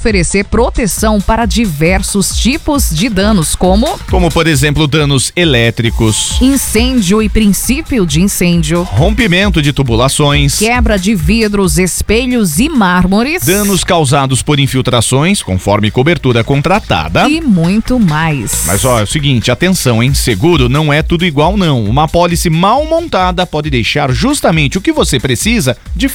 oferecer proteção para diversos tipos de danos, como por exemplo, danos elétricos, incêndio e princípio de incêndio, rompimento de tubulações, quebra de vidros, espelhos e mármores, danos causados por infiltrações, conforme cobertura contratada e muito mais. Mas ó, é o seguinte, atenção, hein? Seguro não é tudo igual não. Uma apólice mal montada pode deixar justamente o que você precisa de